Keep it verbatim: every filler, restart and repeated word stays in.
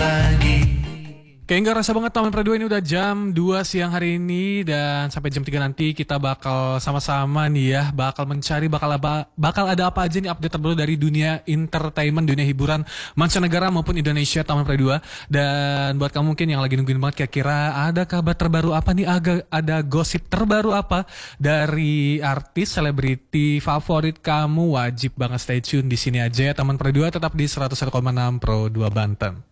lagi. Kayak nggak rasa banget Taman Pradua ini udah jam dua siang hari ini. Dan sampai jam tiga nanti kita bakal sama-sama nih ya, bakal mencari bakal apa, bakal ada apa aja nih update terbaru dari dunia entertainment, dunia hiburan mancanegara maupun Indonesia, Taman Pradua. Dan buat kamu mungkin yang lagi nungguin banget kira-kira ada kabar terbaru apa nih, agak ada gosip terbaru apa dari artis selebriti favorit kamu, wajib banget stay tune di sini aja ya. Taman Pradua tetap di seratus satu koma enam Pro dua Banten.